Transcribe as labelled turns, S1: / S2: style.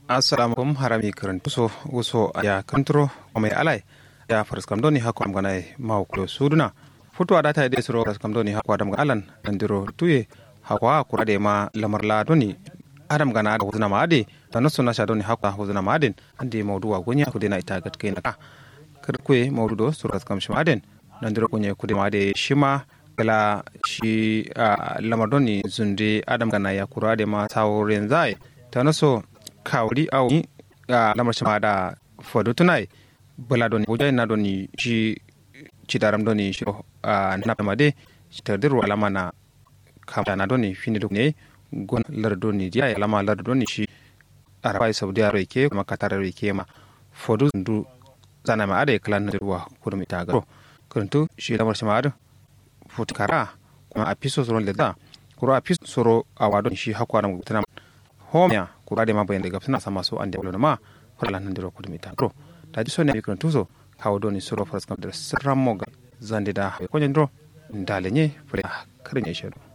S1: assalamu alaikum harami karantu so uso ya kantro mai alai ya farskam doni hako am ganai ma ko suduna futu adata de suro farskam doni hako adam alan andiro tuye hako kurade ma lamar la doni adam gana da huzuna ma ade tanasso na sha doni hako huzuna ma aden ande mawduwa gonya ku dena ita gat kaina karkwe mawdudo suro farskam shima aden nandiro gonya ku de ma ade shima kala shi lamar doni zunde adam gana ya kurade ma tawren zai tanasso kawri awi lamar shima da fodo tunai bala doni boja na doni shi cidaram doni shi na pamade tardiru alama na kamta na doni fini ne gon lar doni dia alama lar doni shi arabai saudi arabia kuma qatar arabia ma fodo ndu zana ma ade klan ruwa kurmi ta garo kuntu shi lamar shima da futkara kuma a piso soro leda kuro a piso soro awado shi hakwa na tana homya kurade ma bayan daga suna sama so ande wala ma fara nan diro kurmi ta garo ta ji sonne mikron tuzo kawo doni suro faras kam da sirran moga zande da ko nyandro ndalenye fure karin yeshedo